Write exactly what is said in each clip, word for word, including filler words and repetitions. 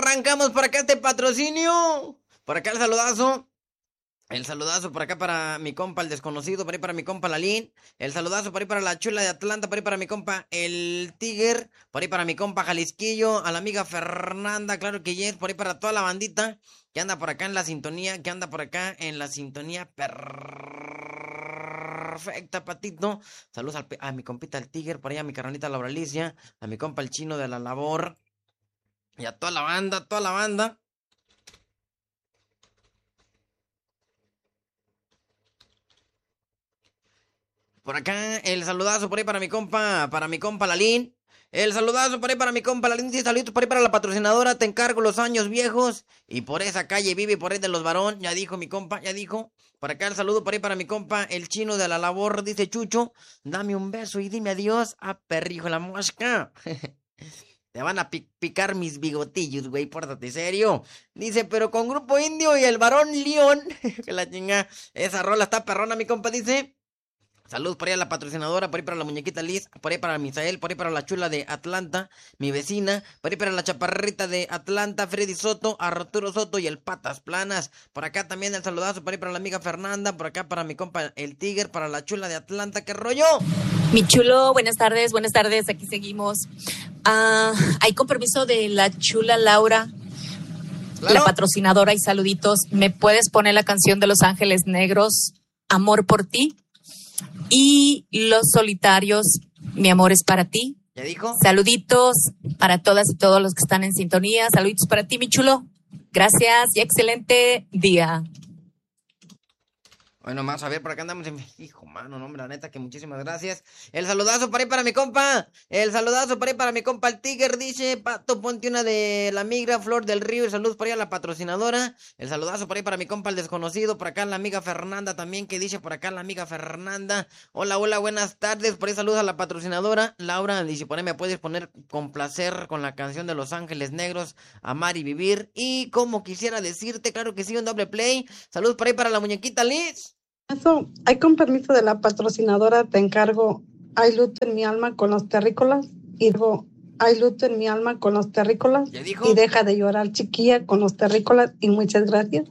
arrancamos por acá este patrocinio. Por acá el saludazo. El saludazo por acá para mi compa el desconocido, por ahí para mi compa Lalín. El saludazo por ahí para la chula de Atlanta, por ahí para mi compa el Tiger. Por ahí para mi compa Jalisquillo, a la amiga Fernanda, claro que yes. Por ahí para toda la bandita que anda por acá en la sintonía, que anda por acá en la sintonía perfecta, patito. Saludos al, a mi compita el Tiger, por ahí a mi carnalita Laura Alicia, a mi compa el chino de la labor. Y a toda la banda, toda la banda. Por acá, el saludazo por ahí para mi compa, para mi compa Lalín. El saludazo por ahí para mi compa Lalín. Sí, saluditos por ahí para la patrocinadora. Te encargo los años viejos. Y por esa calle vive por ahí de los varón. Ya dijo mi compa, ya dijo. Por acá el saludo por ahí para mi compa, el chino de la labor. Dice Chucho, dame un beso y dime adiós. A perrijo la mosca. Te van a pi picar mis bigotillos, güey, pórtate serio. Dice, pero con Grupo Indio y el varón León. Que la chinga. Esa rola está perrona, mi compa, dice. Saludos por ahí a la patrocinadora, por ahí para la muñequita Liz, por ahí para Misael, por ahí para la chula de Atlanta, mi vecina, por ahí para la chaparrita de Atlanta, Freddy Soto, Arturo Soto y el Patas Planas. Por acá también el saludazo, por ahí para la amiga Fernanda, por acá para mi compa el Tiger, para la chula de Atlanta, ¿qué rollo? Mi chulo, buenas tardes, buenas tardes, aquí seguimos. Ah, hay con permiso de la chula Laura, ¿claro?, la patrocinadora, y saluditos. ¿Me puedes poner la canción de Los Ángeles Negros, Amor por ti? Y Los Solitarios, Mi amor es para ti. ¿Ya dijo? Saluditos para todas y todos los que están en sintonía. Saluditos para ti, mi chulo. Gracias y excelente día. Bueno, más a ver, por acá andamos en... Hijo, mano, no, hombre, la neta que muchísimas gracias. El saludazo para ahí para mi compa. El saludazo para ahí para mi compa el Tiger. Dice, Pato, ponte una de la migra, Flor del Río. Y saludos por ahí a la patrocinadora. El saludazo por ahí para mi compa el desconocido. Por acá la amiga Fernanda también, que dice por acá la amiga Fernanda. Hola, hola, buenas tardes. Por ahí saludos a la patrocinadora. Laura dice, por ahí me puedes poner con placer con la canción de Los Ángeles Negros, Amar y Vivir. Y como quisiera decirte, claro que sí, un doble play. Saludos por ahí para la muñequita Liz. Eso, hay con permiso de la patrocinadora, te encargo Hay luto en mi alma con los terrícolas y digo, hay luto en mi alma con los terrícolas y deja de llorar, chiquilla, con los terrícolas, y muchas gracias.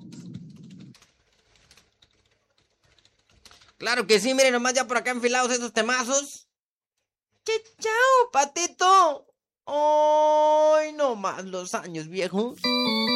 Claro que sí, miren nomás ya por acá enfilados esos temazos. ¡Che, chao, patito! ¡Ay, no más los años viejos!